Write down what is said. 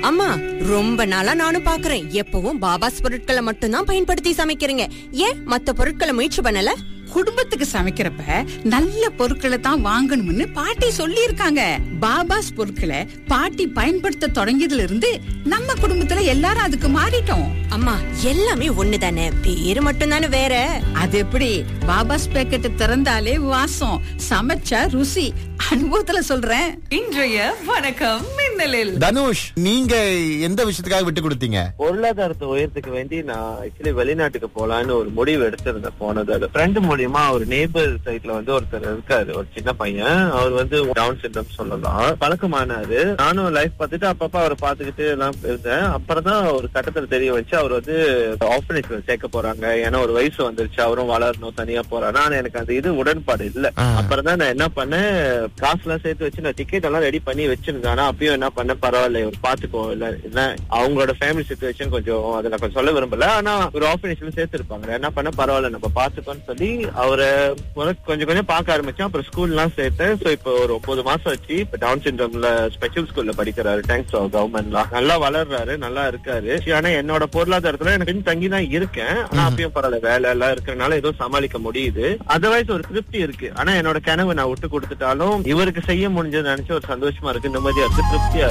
அம்மா, ரொம்ப நாளா நானும் பாக்குறேன். எப்பவும் பாபாஸ் பொருட்களை மட்டும்தான் பயன்படுத்தி சமைக்கிறீங்க. ஏன் மத்த பொருட்களை முயற்சி பண்ணல? குடும்பத்துக்கு சமைக்கிறப்ப நல்ல பொருட்களை தான் வாங்கணும்னு பாட்டி சொல்லி இருக்காங்க. பாபாஸ் பொருட்களை பாட்டி பயன்படுத்த தொடங்கியதுல இருந்து நம்ம குடும்பத்துல எல்லாரும் அதுக்கு மாறிட்டோம். அம்மா, எல்லாமே ஒண்ணுதானே, பேரு மட்டும்தானே வேற. அது எப்படி? பாபாஸ் பேக்கெட் திறந்தாலே வாசம், சமைச்சா ருசி. அனுபவத்துல சொல்றேன். இன்றைய வணக்கம் மின்னலில் தனுஷ், நீங்க எந்த விஷயத்துக்காக விட்டு கொடுத்தீங்க? பொருளாதாரத்தை உயர்த்துக்கு வேண்டி நான் ஆக்சுவலி வெளிநாட்டுக்கு போலான்னு ஒரு முடிவு எடுத்திருந்தேன். போனது ஃப்ரெண்ட் மூலியமா ஒரு நேபர் சைட்ல ஒருத்தர் இருக்காரு, ஒரு சின்ன பையன். அவர் டவுன் சிண்ட்ரோம் சொல்லலாம், பழக்கமானாரு. நானும் லைஃப் பார்த்துட்டு அப்பப்ப அவரை பாத்துக்கிட்டு எல்லாம் இருந்தேன். அப்புறம் தான் ஒரு கட்டத்துல தெரிய வச்சு அவர் ஆர்ஃபனேஜ்ல சேர்க்க போறாங்க. ஏன்னா ஒரு வயசு வந்துருச்சு, அவரும் வளரணும், தனியா போறாரு. ஆனா எனக்கு அந்த இது உடன்பாடு இல்ல. அப்புறம் தான் நான் என்ன பண்ணேன், காசு எல்லாம் சேர்த்து வச்சு நான் டிக்கெட் எல்லாம் ரெடி பண்ணி வச்சிருந்தேன். ஆனா அப்பயும் என்ன பண்ண, பரவாயில்ல ஒரு பாத்துக்கோ, இல்ல அவங்களோட ஃபேமிலி சிச்சுவேஷன் கொஞ்சம் அதை நான் கொஞ்சம் சொல்ல விரும்பல. ஆனா ஒரு ஆர்ஃபனேஜ்ல சேர்த்து இருப்பாங்க, என்ன பண்ண, பரவாயில்ல நம்ம பாத்துக்கோன்னு சொல்லி அவரை கொஞ்சம் கொஞ்சம் பார்க்க ஆரம்பிச்சேன். அப்புறம் ஸ்கூல் எல்லாம் சேர்த்தேன். சோ இப்போ ஒரு 9 மாசம் வச்சு இப்ப டவுன் சிண்ட்ரோம்ல ஸ்பெஷல் ஸ்கூல்ல படிக்கிறாரு. தேங்க்ஸ் கவர்மெண்ட்லாம் நல்லா வளர்றாரு, நல்லா இருக்காரு. ஆனா என்னோட பொருளாதாரத்துல எனக்கு கொஞ்சம் தங்கி தான் இருக்கேன். ஆனா அப்பயும் பரவாயில்ல, வேலை எல்லாம் இருக்கிறதுனால ஏதோ சமாளிக்க முடியுது. அதர்வைஸ் ஒரு திருப்தி இருக்கு. ஆனா என்னோட கனவு நான் விட்டு கொடுத்துட்டாலும் இவருக்கு செய்ய முடிஞ்சது நினைச்சு ஒரு சந்தோஷமா இருக்கு, நிம்மதியா இருக்கு, திருப்தியா